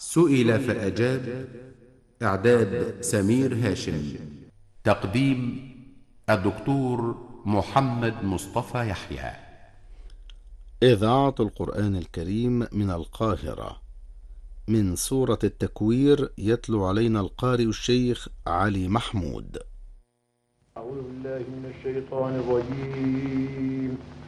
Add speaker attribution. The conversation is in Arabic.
Speaker 1: سئل فأجاب. إعداد سمير هاشم. تقديم الدكتور محمد مصطفى يحيى.
Speaker 2: إذاعة القرآن الكريم من القاهرة. من سورة التكوير يتلو علينا القارئ الشيخ علي محمود.
Speaker 3: أعوذ بالله من الشيطان الرجيم.